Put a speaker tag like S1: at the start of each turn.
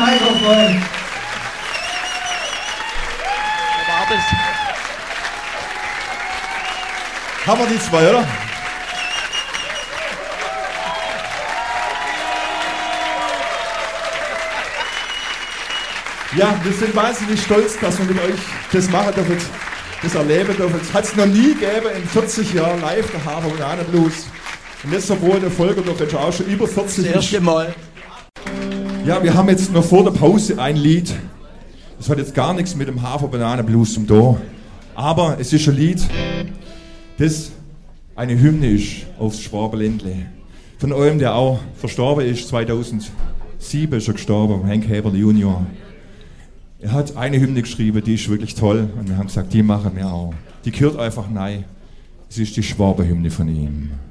S1: Heiko freuen.
S2: Haben wir die zwei, oder? Ja, wir sind wahnsinnig stolz, dass wir mit euch das machen dürfen, das erleben dürfen. Es hat es noch nie gegeben in 40 Jahren live, der Hafer Banana Blues. Und jetzt, obwohl der Volker doch jetzt auch schon über 40
S1: Das erste Mal.
S2: Ja, wir haben jetzt noch vor der Pause ein Lied. Das hat jetzt gar nichts mit dem Hafer Banana Blues zum tun. Aber es ist ein Lied, das eine Hymne ist aufs Schwabenländle. Von einem, der auch verstorben ist, 2007 ist er gestorben, Hank Heberle Junior. Er hat eine Hymne geschrieben, die ist wirklich toll. Und wir haben gesagt, die machen wir auch. Die gehört einfach rein. Es ist die Schwabenhymne von ihm.